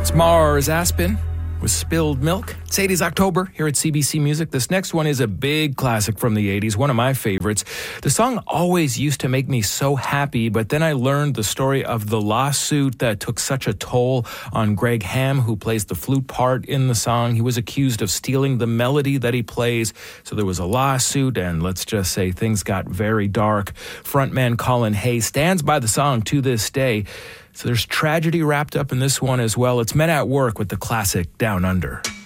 Mars Aspen with Spilled Milk. It's 80s October here at CBC Music. This next one is a big classic from the 80s, one of my favorites. The song always used to make me so happy, but then I learned the story of the lawsuit that took such a toll on Greg Ham, who plays the flute part in the song. He was accused of stealing the melody that he plays, so there was a lawsuit, and let's just say things got very dark. Frontman Colin Hay stands by the song to this day. So there's tragedy wrapped up in this one as well. It's Men at Work with the classic Down Under.